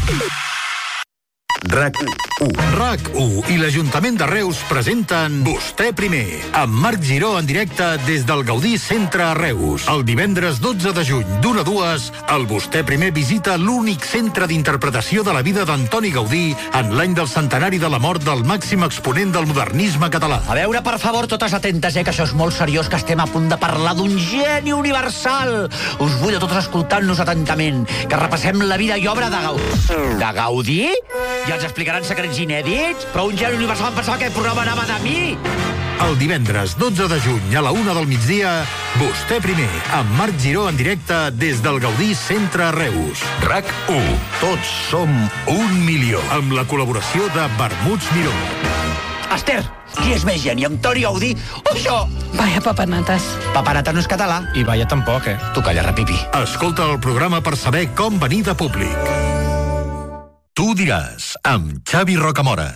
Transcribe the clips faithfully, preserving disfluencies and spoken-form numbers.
RAC u. RAC u i l'Ajuntament de Reus presenten Vostè Primer, amb Marc Giró en directe des del Gaudí Centre a Reus. El divendres dotze de juny, d'una a dues, el Vostè Primer visita l'únic centre d'interpretació de la vida d'Antoni Gaudí en l'any del centenari de la mort del màxim exponent del modernisme català. A veure, per favor, totes atentes, eh, que això és molt seriós, que estem a punt de parlar d'un geni universal. Us vull a totes escoltant-nos atentament, que repassem la vida i obra de Gaudí. De Gaudí? Ja ens explicaran secrets inèdits? Però un geni universal em pensava que el programa anava de mi! El divendres dotze de juny a la una del migdia, Vostè Primer, amb Marc Giró en directe des del Gaudí Centre a Reus. RAC u. Tots som un milió. Amb la col·laboració de Vermuts Miró. Esther, qui és més geni, Antoni Gaudí o jo? Vaya papanates. Papanata no és català. I vaya tampoc, eh? Tu calla, repipi. Escolta el programa per saber com venir de públic. Tu diràs, amb Xavi Rocamora.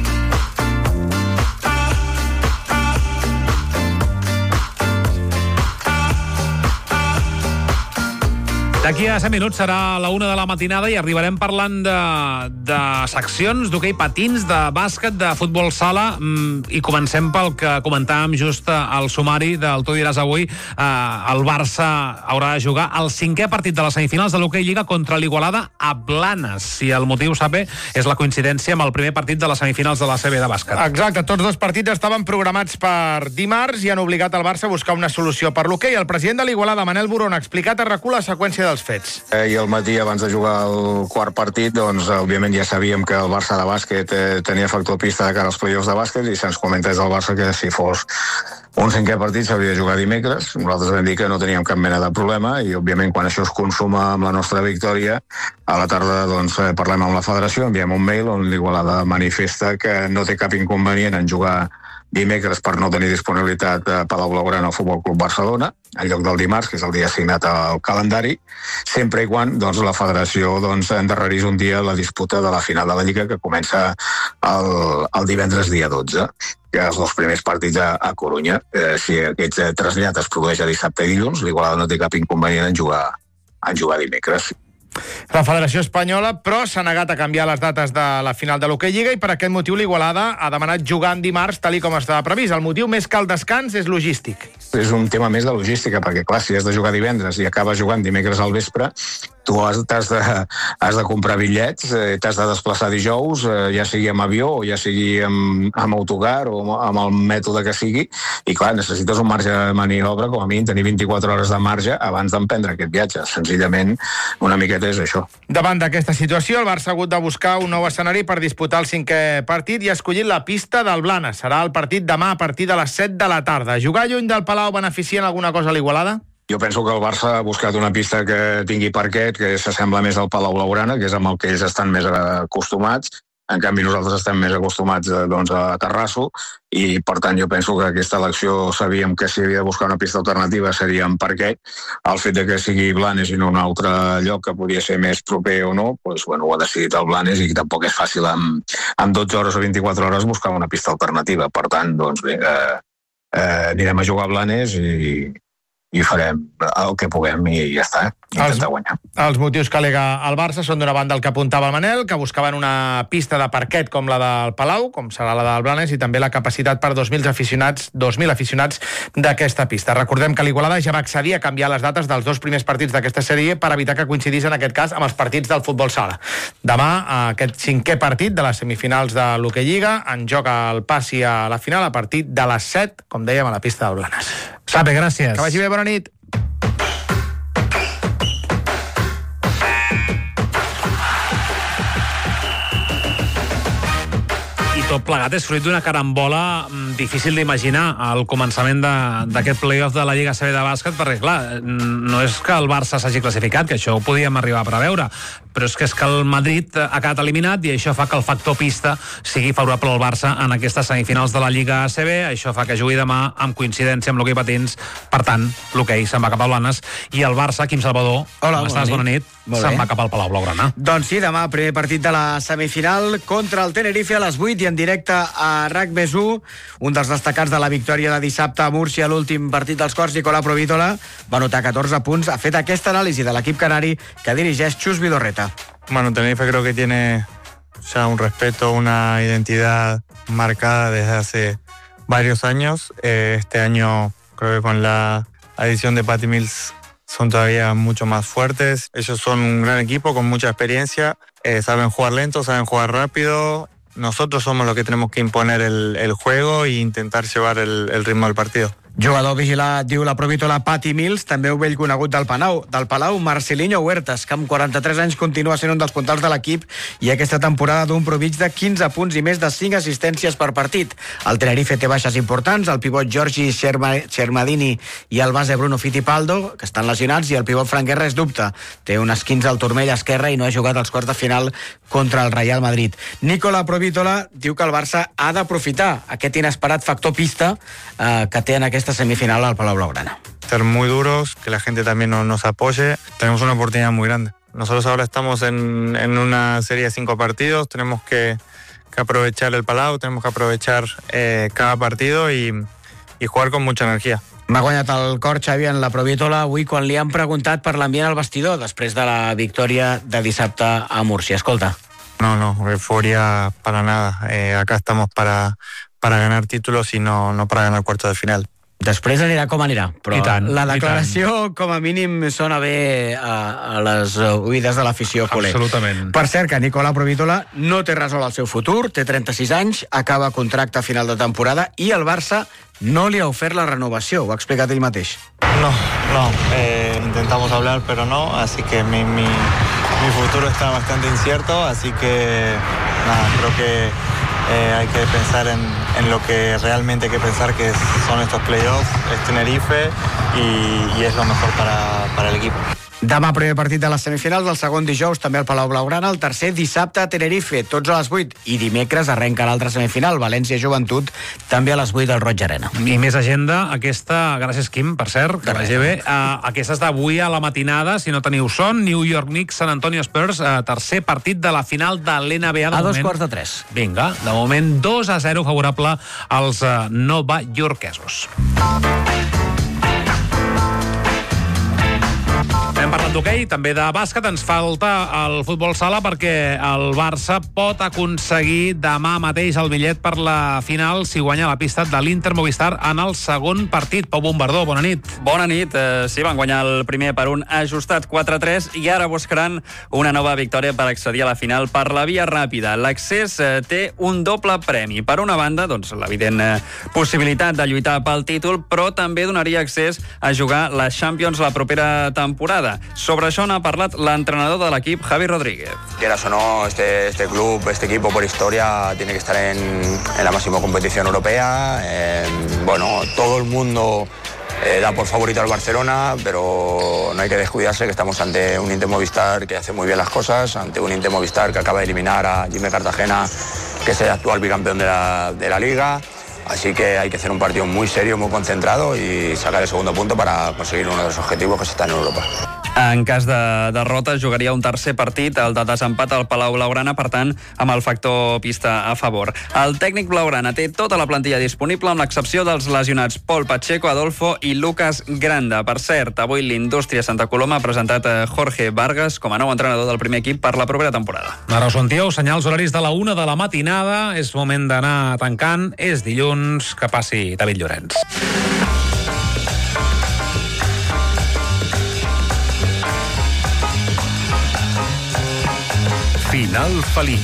D'aquí a set minuts serà la una de la matinada i arribarem parlant de, de seccions d'hoquei patins, de bàsquet, de futbol sala, i comencem pel que comentàvem just al sumari del Tu diràs avui. Eh, el Barça haurà de jugar el cinquè partit de les semifinals de l'hoquei Lliga contra l'Igualada a Blanes. I el motiu, sap bé, és la coincidència amb el primer partit de les semifinals de la C B de bàsquet. Exacte, tots dos partits estaven programats per dimarts i han obligat el Barça a buscar una solució per l'hoquei. El president de l'Igualada, Manel Burón, ha explicat a RAC u la seqüència dels fets. Eh, I al matí, abans de jugar el quart partit, doncs, òbviament ja sabíem que el Barça de bàsquet eh, tenia factor pista de cara als play-offs de bàsquet i se'ns comenta des del Barça que si fos un cinquè partit s'hauria de jugar dimecres. Nosaltres vam dir que no teníem cap mena de problema i, òbviament, quan això es consuma amb la nostra victòria, a la tarda doncs, parlem amb la federació, enviem un mail on l'Igualada manifesta que no té cap inconvenient en jugar dimecres per no tenir disponibilitat a Palau Blaugrana al Futbol Club Barcelona, en lloc del dimarts, que és el dia assignat al calendari, sempre i quan doncs, la federació doncs, endarrerís un dia la disputa de la final de la Lliga, que comença el, el divendres dia dotze, que els dos primers partits a, a Corunya. Eh, si aquest eh, trasllat es produeix a dissabte i dilluns, l'Igualada no té cap inconvenient en jugar, en jugar dimecres. La Federació Espanyola, però, s'ha negat a canviar les dates de la final de l'hoquei Lliga i per aquest motiu l'Igualada ha demanat jugar en dimarts tal i com estava previst. El motiu més que el descans és logístic. És un tema més de logística, perquè clar, si has de jugar divendres i acabes jugant dimecres al vespre, tu has, has, de, has de comprar bitllets, eh, t'has de desplaçar dijous, eh, ja sigui amb avió o ja sigui amb, amb autocar o amb el mètode que sigui, i clar, necessites un marge de maniobra, com a mínim tenir vint-i-quatre hores de marge abans d'emprendre aquest viatge. Senzillament, una miqueta és això. Davant d'aquesta situació, el Barça ha hagut de buscar un nou escenari per disputar el cinquè partit i ha escollit la pista del Blanes. Serà el partit demà a partir de les set de la tarda. Jugar lluny del Palau beneficia en alguna cosa a l'Igualada? Jo penso que el Barça ha buscat una pista que tingui parquet, que s'assembla més al Palau Blaugrana, que és amb el que ells estan més acostumats. En canvi, nosaltres estem més acostumats doncs, a Terrasso, i per tant jo penso que aquesta elecció sabíem que si havia de buscar una pista alternativa seria en parquet. El fet de que sigui Blanes i no un altre lloc que podria ser més proper o no, doncs, bueno, ho ha decidit el Blanes i tampoc és fàcil amb, amb dotze hores o vint-i-quatre hores buscar una pista alternativa. Per tant, doncs bé, eh, eh, anirem a jugar a Blanes i... i farem el que puguem i ja està, intentar guanyar. Els motius que alega el Barça són d'una banda el que apuntava el Manel, que buscaven una pista de parquet com la del Palau, com serà la del Blanes, i també la capacitat per dos mil aficionats, dos mil aficionats d'aquesta pista. Recordem que l'Igualada ja va accedir a canviar les dates dels dos primers partits d'aquesta sèrie per evitar que coincidís en aquest cas amb els partits del futbol sala. Demà, aquest cinquè partit de les semifinals de l'hoquei Lliga, en joc el passi a la final a partir de les set, com dèiem, a la pista del Blanes. Sabe, gràcies. Que vagi bé, bona nit. Tot plegat és fruit d'una carambola difícil d'imaginar al començament d'aquest play-off de la Lliga C B de bàsquet, perquè, clar, no és que el Barça s'hagi classificat, que això ho podíem arribar a preveure, però és que és que el Madrid ha quedat eliminat i això fa que el factor pista sigui favorable al Barça en aquestes semifinals de la Lliga A C B. Això fa que jugui demà amb coincidència amb l'hoquei patins. Per tant, l'hoquei se'n va cap a Blanes i el Barça, Quim Salvador, Hola, com estàs? Bona nit. Se'n va cap al Palau Blaugrana. Doncs sí, demà primer partit de la semifinal contra el Tenerife a les vuit i en directe a RAC més u. Un dels destacats de la victòria de dissabte a Múrcia, l'últim partit dels Corts, Nicolà Provítola, va anotar catorze punts. Ha fet aquesta anàlisi de l'equip canari que dirigeix Xus Vidorreta. Bueno, Tenerife creo que tiene ya un respeto, una identidad marcada desde hace varios años. Eh, este año creo que con la adición de Patty Mills son todavía mucho más fuertes. Ellos son un gran equipo con mucha experiencia, eh, saben jugar lento, saben jugar rápido. Nosotros somos los que tenemos que imponer el, el juego e intentar llevar el, el ritmo del partido. Jugador vigilat, diu la provítola Patty Mills, també un vell conegut del Palau, del Palau, Marcelinho Huertas, que amb quaranta-tres anys continua sent un dels puntals de l'equip i aquesta temporada d'un provig de quinze punts i més de cinc assistències per partit. El Tenerife té baixes importants, el pivot Giorgi Shermadini i el base Bruno Fittipaldo, que estan lesionats, i el pivot Frank Guerra és dubte. Té un esquinç al turmell esquerre i no ha jugat als quarts de final contra el Real Madrid. Nicola Provítola diu que el Barça ha d'aprofitar aquest inesperat factor pista eh, que té en aquesta semifinal al Palau Blaugrana. Ser muy duros, que la gente también nos, nos apoye. Tenemos una oportunidad muy grande. Nosotros ahora estamos en, en una serie de cinco partidos, tenemos que, que aprovechar el Palau, tenemos que aprovechar eh, cada partido y, y jugar con mucha energía. M'ha guanyat el cor, Xavi, en la Provítola avui quan li han preguntat per l'ambient al vestidor després de la victòria de dissabte a Múrcia. Escolta. No, no, euforia para nada. Eh, acá estamos para, para ganar títulos y no, no para ganar cuartos de final. Després anirà com anirà, però tant, la declaració com a mínim sona bé a, a les oïdes de l'afició culer. Absolutament. Per cert, que Nicola Provítola no té resolt el seu futur, té trenta-sis anys, acaba contracte a final de temporada i el Barça no li ha ofert la renovació, ho ha explicat ell mateix. No, no, eh, intentamos hablar, pero no, así que mi, mi, mi futuro está bastante incierto, así que nada, creo que Eh, hay que pensar en, en lo que realmente hay que pensar, que son estos playoffs, es Tenerife y, y es lo mejor para, para el equipo. Demà primer partit de les semifinals, el segon dijous també al Palau Blaugrana, el tercer dissabte a Tenerife, tots a les vuit, i dimecres arrenca l'altra semifinal, València Joventut, també a les vuit al Roig Arena. I més agenda, aquesta, gràcies Quim, per cert, que vagi bé, uh, aquesta és d'avui a la matinada, si no teniu son, New York Knicks, San Antonio Spurs, uh, tercer partit de la final de l'N B A. A dos quarts de tres. Vinga, de moment dos a zero favorable als uh, novaiorquesos. Hem parlat d'hoquei, també de bàsquet. Ens falta el futbol sala perquè el Barça pot aconseguir demà mateix el bitllet per la final si guanya la pista de l'Inter Movistar en el segon partit. Pau Bombardó, bona nit. Bona nit. Eh, sí, van guanyar el primer per un ajustat quatre a tres i ara buscaran una nova victòria per accedir a la final per la via ràpida. L'accés eh, té un doble premi. Per una banda, doncs, l'evident eh, possibilitat de lluitar pel títol, però també donaria accés a jugar la Champions la propera temporada. Sobre això n'ha parlat l'entrenador de l'equip, Javi Rodríguez. Quieras o no, este, este club, este equipo por historia tiene que estar en, en la máxima competición europea. Eh, bueno, todo el mundo eh, da por favorito al Barcelona, pero no hay que descuidarse que estamos ante un Inter Movistar que hace muy bien las cosas, ante un Inter Movistar que acaba de eliminar a Jimmy Cartagena, que es el actual bicampeón de la, de la Liga. Así que hay que hacer un partido muy serio, muy concentrado y sacar el segundo punto para conseguir uno de los objetivos que se está en Europa. En cas de derrota, jugaria un tercer partit, el de desempat al Palau Blaugrana, per tant, amb el factor pista a favor. El tècnic blaugrana té tota la plantilla disponible, amb l'excepció dels lesionats Pol Pacheco, Adolfo i Lucas Granda. Per cert, avui l'Indústria Santa Coloma ha presentat Jorge Vargas com a nou entrenador del primer equip per la propera temporada. Ara us sentíeu, senyals horaris de la una de la matinada. És moment d'anar tancant. És dilluns. Que passi David Llorenç. Final feliç.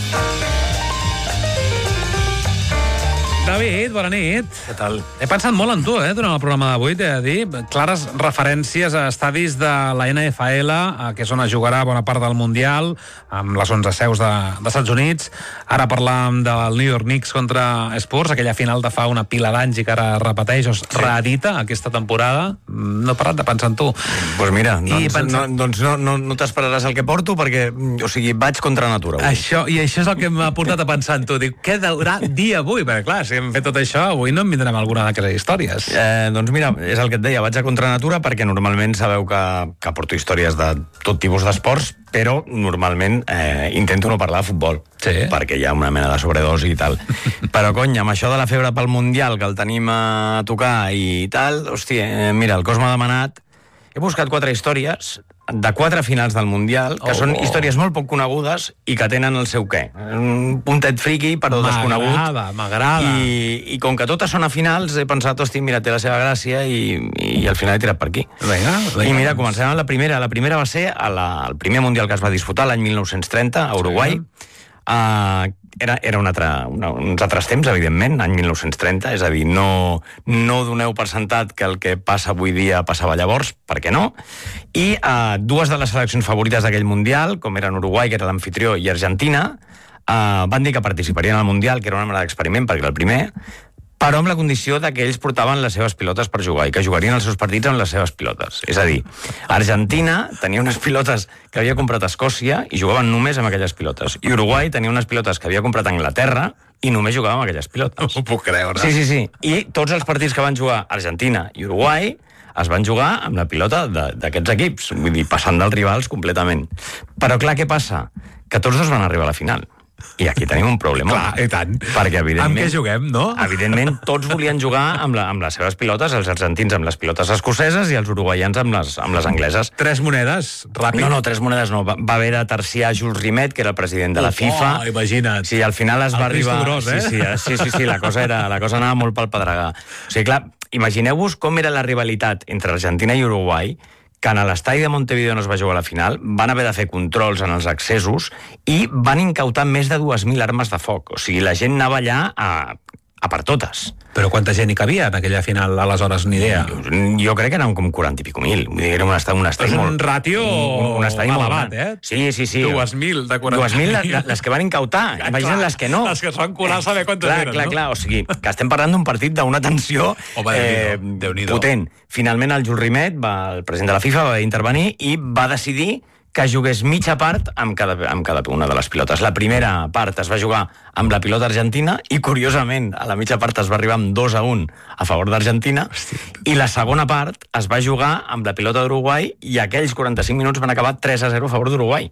David, bona nit. Què tal? He pensat molt en tu, eh, durant el programa d'avui, t'he de dir. Clares referències a estadis de la N F L, que és on es jugarà bona part del Mundial, amb les onze seus de, dels Estats Units. Ara parlàvem del New York Knicks contra Spurs, aquella final de fa una pila d'anys i que ara repeteix, o es sí. reedita aquesta temporada. No he parat de pensar en tu. Doncs pues mira, doncs, pensa... no, doncs no, no, no t'esperaràs el que porto perquè, o sigui, vaig contra natura. Avui. Això, i això és el que m'ha portat a pensar en tu. Dic, què haurà dia avui? Perquè clar, si hem fet tot això, avui no em vindrem alguna d'aquestes històries. Eh, doncs mira, és el que et deia, vaig a contra natura perquè normalment sabeu que, que porto històries de tot tipus d'esports, però normalment eh, intento no parlar de futbol, sí. perquè hi ha una mena de sobredosi i tal. Però cony, amb això de la febre pel Mundial, que el tenim a tocar i tal, hòstia, eh, mira, el cos m'ha demanat, he buscat quatre històries de quatre finals del Mundial, que Oh. són històries molt poc conegudes i que tenen el seu què. Un puntet friqui, però desconegut. M'agrada, m'agrada. I, I com que totes són a finals, he pensat, hosti, mira, té la seva gràcia i, i al final he tirat per aquí. Vinga, vinga. I mira, comencem amb la primera. La primera va ser a la, el primer Mundial que es va disputar l'any mil nou-cents trenta a Uruguai. Sí. Uh, era, era un altre, una, uns altres temps, evidentment, any mil nou-cents trenta, és a dir, no, no doneu per sentat que el que passa avui dia passava llavors, per què no? I uh, dues de les seleccions favorites d'aquell Mundial, com eren Uruguai, que era l'anfitrió, i Argentina, uh, van dir que participarien al Mundial, que era una mena d'experiment, perquè era el primer, però amb la condició de que ells portaven les seves pilotes per jugar i que jugarien els seus partits amb les seves pilotes. És a dir, Argentina tenia unes pilotes que havia comprat a Escòcia i jugaven només amb aquelles pilotes. I Uruguai tenia unes pilotes que havia comprat a Anglaterra i només jugava amb aquelles pilotes. No ho puc creure. Sí, sí, sí. I tots els partits que van jugar Argentina i Uruguai es van jugar amb la pilota d'aquests equips, vull dir, passant dels rivals completament. Però clar, què passa? Que tots dos van arribar a la final. I aquí tenim un problema. Clar, i tant. Perquè, evidentment... Amb què juguem, no? Evidentment, tots volien jugar amb, la, amb les seves pilotes, els argentins amb les pilotes escoceses i els uruguaians amb les, amb les angleses. Tres monedes, ràpid. No, no, tres monedes no. Va, va haver de terciar Jules Rimet, que era el president de la FIFA. Oh, imagina't. Sí, al final es El va arribar... Cristo gros, eh? Sí, sí, sí, sí, sí, la cosa, era, la cosa anava molt pel pedregar. O sigui, clar, imagineu-vos com era la rivalitat entre Argentina i Uruguai, que en l'estadi de Montevideo no es va jugar a la final, van haver de fer controls en els accessos i van incautar més de dues mil armes de foc. O sigui, la gent anava allà a, a per totes. Però quanta gent hi cabia en aquella final, aleshores, ni idea? Jo, jo crec que eren com quaranta i pico mil. Vull dir, era un estadi, un estadi És molt... un ràtio un, un estadi molt elevat, gran. eh? Sí, sí, sí. Dues mil de quaranta. Dues mil les, les que van incautar. Clar, Imagina't clar, les que no. les que es van colar a saber quantes clar, eren, clar, no? Clar, o sigui, que estem parlant d'un partit d'una tensió Home, eh, Déu-n'hi-do, Déu-n'hi-do. potent. Finalment el Jules Rimet, va, el president de la FIFA, va intervenir i va decidir que jugués mitja part amb cada, amb cada una de les pilotes. La primera part es va jugar amb la pilota argentina i, curiosament, a la mitja part es va arribar amb dos a un a favor d'Argentina i la segona part es va jugar amb la pilota d'Uruguai i aquells quaranta-cinc minuts van acabar tres a zero a favor d'Uruguai.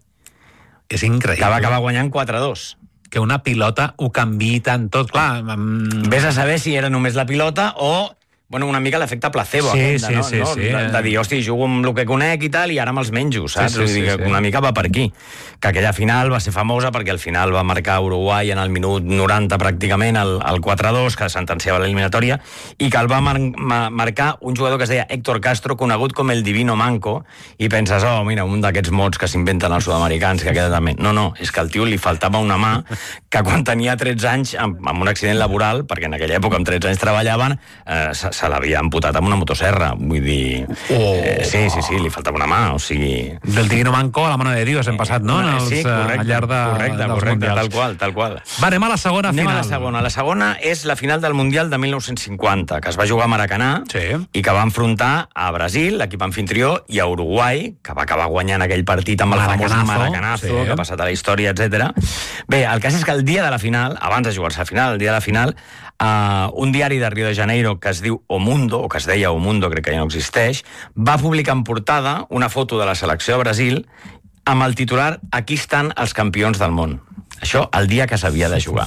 És increïble. Que va acabar guanyant quatre a dos. Que una pilota ho canviï tant tot. Clar, mm, Ves a saber si era només la pilota o... Bueno, una mica l'efecte placebo, Sí, aquest, sí, no? sí, no? sí. De, de dir, hosti, jugo amb el que conec i tal, i ara me'ls menjo, saps? Sí, sí, Vull dir sí, que sí. una mica va per aquí. Que aquella final va ser famosa perquè al final va marcar Uruguai en el minut noranta pràcticament, el, el quatre a dos, que sentenciava l'eliminatòria, i que el va mar ma marcar un jugador que es deia Héctor Castro, conegut com el Divino Manco, i penses, oh, mira, un d'aquests mots que s'inventen els sud-americans, que queda també... No, no, és que al tio li faltava una mà que quan tenia tretze anys, amb, amb un accident laboral, perquè en aquella època amb tretze anys treballaven, eh, se, se l'havia amputat amb una motosserra, vull dir... Oh. Eh, sí, sí, sí, li faltava una mà, o sigui... del Divino Manco a la mano de Dios hem passat, no? En els, sí, correcte, al llarg de, correcte, dels correcte, mundials. tal qual, tal qual. Va, anem a la segona Anem final. a la segona. La segona és la final del Mundial de mil nou-cents cinquanta, que es va jugar a Maracanà Sí. i que va enfrontar a Brasil, l'equip anfitrió, i a Uruguai, que va acabar guanyant aquell partit amb el famós Maracanazo, Maracanazo, sí. que ha passat a la història, etcètera. Bé, el cas és que el dia de la final, abans de jugar-se a la final, el dia de la final, Uh, un diari de Rio de Janeiro que es diu O Mundo, o que es deia O Mundo, crec que ja no existeix, va publicar en portada una foto de la selecció de Brasil amb el titular «Aquí estan els campions del món». Això el dia que s'havia de jugar.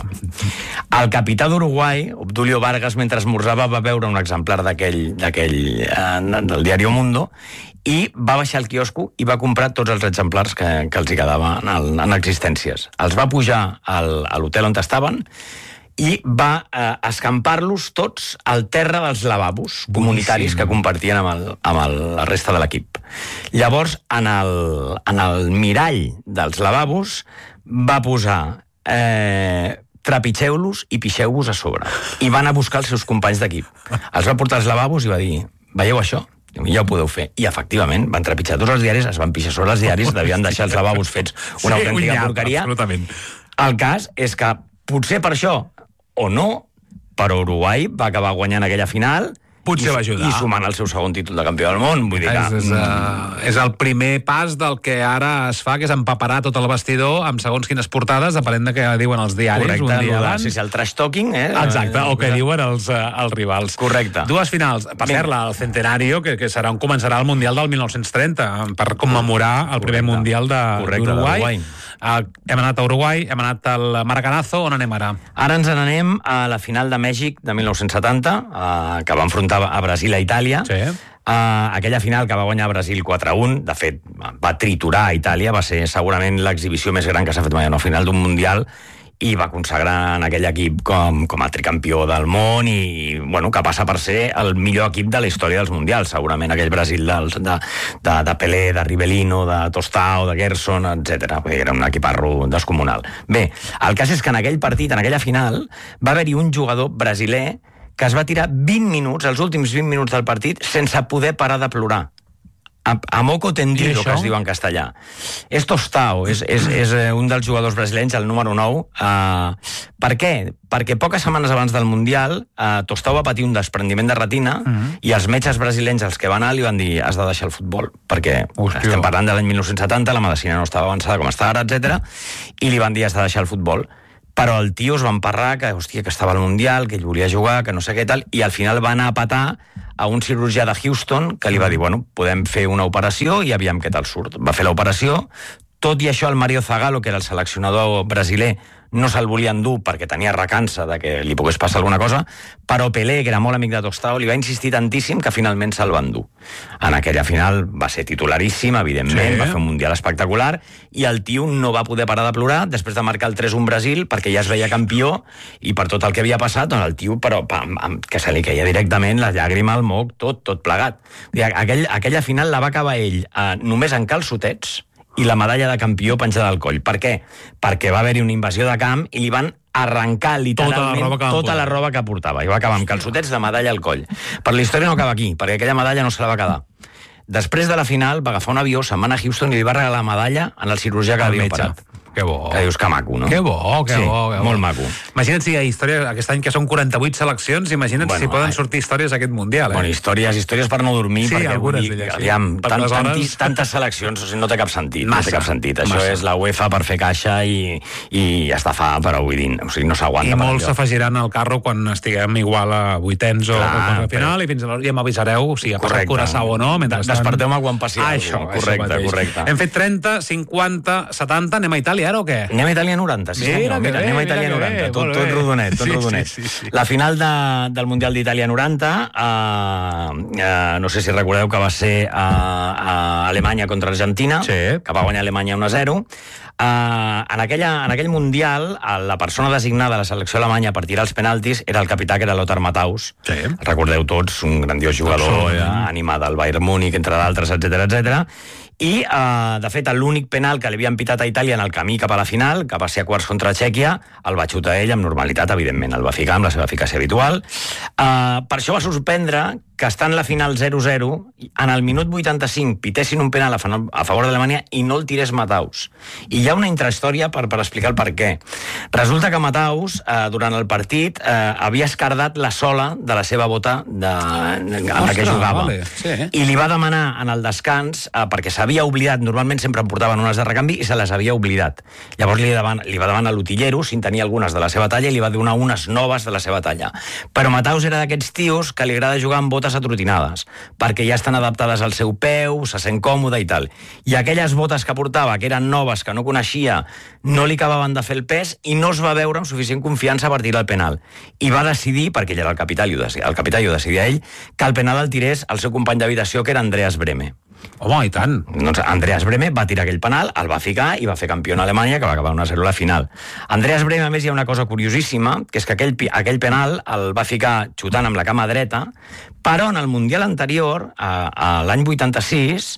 El capità d'Uruguai, Obdulio Vargas, mentre esmorzava, va veure un exemplar d'aquell d'aquell eh, del diari O Mundo i va baixar al quiosco i va comprar tots els exemplars que, que els hi quedaven en, en existències. Els va pujar al, a l'hotel on estaven i va eh, escampar-los tots al terra dels lavabos comunitaris que compartien amb, el, amb el, la resta de l'equip. Llavors, en el, en el mirall dels lavabos va posar eh, trepitgeu-los i pixeu-vos a sobre. I van a buscar els seus companys d'equip. Els va portar als lavabos i va dir, veieu això? Ja ho podeu fer. I, efectivament, van trepitjar tots els diaris, es van pixar sobre els diaris, devien deixar els lavabos fets una Sí, autèntica un nyap, porqueria. absolutament. El cas és que, potser per això, o no, però Uruguai va acabar guanyant aquella final Potser i, va ajudar. i sumant el seu segon títol de campió del món. Vull dir que... És, és, uh, és el primer pas del que ara es fa, que és empaparar tot el vestidor amb segons quines portades, depenent de què diuen els diaris Correcte, un dia el, abans. sí, sí, el trash talking, eh? Exacte, o que diuen els, uh, els rivals. Correcte. Dues finals. Per cert, la- el Centenario, que, que serà on començarà el Mundial del mil nou-cents trenta, per commemorar el primer Correcte. Mundial de- Correcte, d'Uruguai. d'Uruguai. Uh, hem anat a Uruguai, hem anat al Maracanazo, on anem ara? Ara ens n'anem a la final de Mèxic de mil nou-cents setanta, eh, que va enfrontar a Brasil a Itàlia. Sí. Uh, aquella final que va guanyar Brasil quatre a un, de fet, va triturar a Itàlia, va ser segurament l'exhibició més gran que s'ha fet mai en una final d'un Mundial, i va consagrar en aquell equip com, com a tricampió del món i, bueno, que passa per ser el millor equip de la història dels Mundials, segurament aquell Brasil dels, de, de, de Pelé, de Rivellino, de Tostao, de Gerson, etcètera. Era un equiparro descomunal. Bé, el cas és que en aquell partit, en aquella final, va haver-hi un jugador brasiler que es va tirar vint minuts, els últims vint minuts del partit, sense poder parar de plorar. A, a moco tendido, que es diu en castellà. És Tostao, és, és, és un dels jugadors brasilenys, el número nou. Uh, per què? Perquè poques setmanes abans del Mundial, uh, Tostao va patir un desprendiment de retina uh -huh. i els metges brasilenys als que van anar li van dir has de deixar el futbol, perquè Hòstia. estem parlant de l'any mil nou-cents setanta, la medicina no estava avançada com està ara, etcètera, i li van dir has de deixar el futbol. Però el tio es va emparrar que, hòstia, que estava al Mundial, que ell volia jugar, que no sé què tal, i al final va anar a patar a un cirurgià de Houston que li va dir, bueno, podem fer una operació i aviam què tal surt. Va fer l'operació, tot i això el Mario Zagallo, que era el seleccionador brasiler, no se'l volia endur perquè tenia recança de que li pogués passar alguna cosa, però Pelé, que era molt amic de Tostao, li va insistir tantíssim que finalment se'l va endur. En aquella final va ser titularíssim, evidentment, sí. va fer un Mundial espectacular, i el tio no va poder parar de plorar després de marcar el tres a un Brasil, perquè ja es veia campió, i per tot el que havia passat, doncs el tio, però pam, pam, que se li queia directament la llàgrima al moc, tot, tot plegat. Aquell, aquella final la va acabar ell eh, només en calçotets, i la medalla de campió penjada al coll. Per què? Perquè va haver-hi una invasió de camp i li van arrencar literalment tota la roba que, tota la roba que portava. I va acabar amb calçotets de medalla al coll. Però la història no acaba aquí, perquè aquella medalla no se la va quedar. Després de la final va agafar un avió, se'n va anar a Houston i li va regalar la medalla en el cirurgià que l'havia operat. Que bo. Que dius que maco, no? Que bo, que sí, bo. Que bo. Molt maco. Imagina't si hi ha històries aquest any que són quaranta-vuit seleccions, imagina't bueno, si poden sortir històries d'aquest Mundial. Eh? Bueno, històries, històries per no dormir, sí, perquè algunes dir, d'elles, sí. aviam, per tant, hores... tantis, tantes seleccions, o sigui, no té cap sentit. Massa, no té cap sentit. Això massa. és la UEFA per fer caixa i, i estafar, però vull dir, o sigui, no s'aguanta. I molts s'afegiran al carro quan estiguem igual a vuitens o al final però... i fins a l'hora ja m'avisareu, o sigui, ha passat Curaçao o no. Desperteu-me quan passi ah, això, correcte, això correcte. Hem fet trenta, cinquanta, setanta, anem a Itàlia ara o què? Anem a Itàlia noranta, sí senyor. Mira, mira, bé, anem a Itàlia noranta, bé, tot, tot rodonet, tot sí, rodonet. Sí, sí, sí. La final de, del Mundial d'Itàlia noranta, uh, uh, no sé si recordeu que va ser a, a Alemanya contra Argentina, sí. que va guanyar Alemanya un a zero. Uh, en, aquella, en aquell Mundial, la persona designada a la selecció alemanya per tirar els penaltis era el capità, que era Lothar Matthäus. Sí. Recordeu tots, un grandiós jugador, eh, animat al Bayern Múnich, entre d'altres, etcètera, etcètera. I, uh, de fet, l'únic penal que li havien pitat a Itàlia en el camí cap a la final, que va ser a quarts contra Txèquia, el va xutar ell amb normalitat, evidentment, el va ficar amb la seva eficàcia habitual. Uh, per això va sorprendre que estant la final zero zero, en el minut vuitanta-cinc pitessin un penal a favor d'Alemanya i no el tirés Matthäus. I hi ha una intrahistòria per, per explicar el per què. Resulta que Matthäus, eh, durant el partit, eh, havia escardat la sola de la seva bota de, en la que jugava. Vale. Sí, eh? I li va demanar en el descans, eh, perquè s'havia oblidat, normalment sempre em portaven unes de recanvi, i se les havia oblidat. Llavors li, devan, li va demanar a l'utillero si en tenia algunes de la seva talla i li va donar unes noves de la seva talla. Però Matthäus era d'aquests tios que li agrada jugar amb botes atrotinades, perquè ja estan adaptades al seu peu, se sent còmode i tal. I aquelles botes que portava, que eren noves, que no coneixia, no li acabaven de fer el pes i no es va veure amb suficient confiança per tirar el penal. I va decidir, perquè ell era el capità i ho decidia, el capità i ho decidia ell, que el penal el tirés el seu company d'habitació, que era Andreas Brehme. Home, i tant. Doncs Andreas Brehme va tirar aquell penal, el va ficar i va fer campió en Alemanya, que va acabar un a zero a la final. Andreas Brehme, a més, hi ha una cosa curiosíssima, que és que aquell, aquell penal el va ficar xutant amb la cama dreta, però en el Mundial anterior, a, a l'any vuitanta-sis,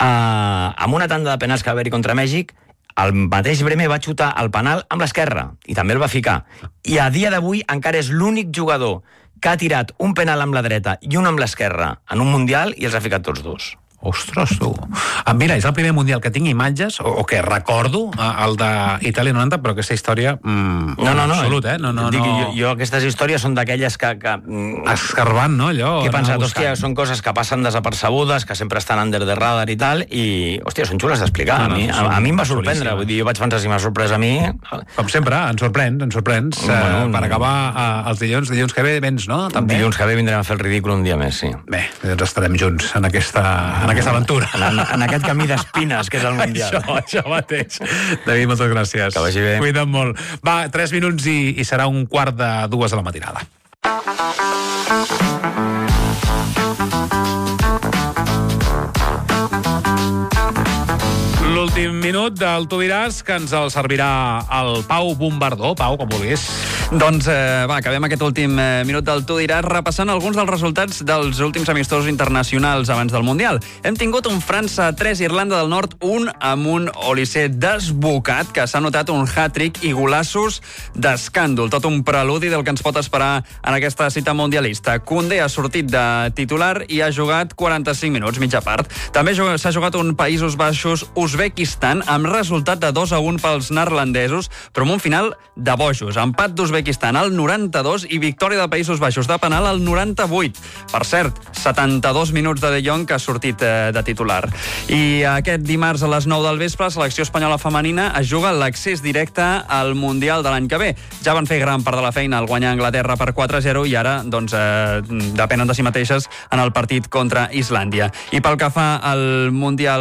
a, amb una tanda de penals que va haver-hi contra Mèxic, el mateix Brehme va xutar el penal amb l'esquerra, i també el va ficar. I a dia d'avui encara és l'únic jugador que ha tirat un penal amb la dreta i un amb l'esquerra en un Mundial i els ha ficat tots dos. Ostres, tu. Mira, és el primer Mundial que tinc imatges, o, o que recordo, el d'Itàlia noranta, però aquesta història... Mm, no, no, no. Absolut, eh? No, no, Dic, no. Jo, jo aquestes històries són d'aquelles que... que escarbant, no, allò? Que he pensat, hòstia, són coses que passen desapercebudes, que sempre estan under the radar i tal, i, hòstia, són xules d'explicar. No, no, a, mi, a, a mi em va sorprendre. Vull dir, jo vaig pensar si m'ha sorprès a mi... Com sempre, ens sorprèn, ens sorprens. Bueno, eh, per acabar eh, els dilluns, dilluns que ve vens, no? També? Dilluns que ve vindrem a fer el ridícul un dia més, sí. Bé, doncs estarem junts en aquesta... En aquesta aventura. En, en aquest camí d'espines, que és el Mundial. Això, això mateix. David, moltes gràcies. Que vagi bé. Cuida't molt. Va, tres minuts i, i serà un quart de dues a la matinada. l'últim minut del Tu diràs, que ens el servirà el Pau Bombardó. Pau, com vulguis. Doncs eh, va, acabem aquest últim eh, minut del Tu diràs repassant alguns dels resultats dels últims amistosos internacionals abans del Mundial. Hem tingut un França tres, Irlanda del Nord un, amb un Olise desbocat, que s'ha notat un hat-trick i golaços d'escàndol. Tot un preludi del que ens pot esperar en aquesta cita mundialista. Koundé ha sortit de titular i ha jugat quaranta-cinc minuts, mitja part. També s'ha jugat un Països Baixos-Uzbekistan amb resultat de dos a un pels neerlandesos, però amb un final de bojos. Empat d'Uzbekistan al noranta-dos i victòria de Països Baixos de penal al noranta-vuit. Per cert, setanta-dos minuts de De Jong, que ha sortit eh, de titular. I aquest dimarts a les nou del vespre, la selecció espanyola femenina es juga l'accés directe al Mundial de l'any que ve. Ja van fer gran part de la feina al guanyar Anglaterra per quatre a zero i ara doncs, eh, depenen de si mateixes en el partit contra Islàndia. I pel que fa al Mundial